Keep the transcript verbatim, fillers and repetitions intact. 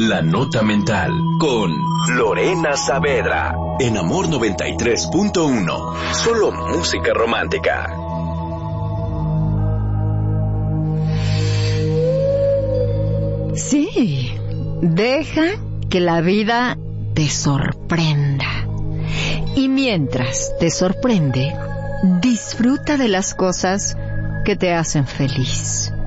La Nota Mental con Lorena Saavedra en Amor noventa y tres punto uno. Solo música romántica. Sí, deja que la vida te sorprenda. Y mientras te sorprende, disfruta de las cosas que te hacen feliz.